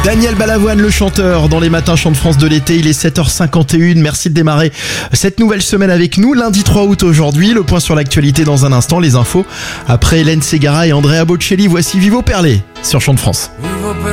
Daniel Balavoine, le chanteur, dans les matins Chant de France de l'été. Il est 7h51. Merci de démarrer cette nouvelle semaine avec nous. Lundi 3 août aujourd'hui. Le point sur l'actualité dans un instant. Les infos après Hélène Ségara et Andrea Bocelli. Voici Vivo Perlé sur Chant de France. Vivo per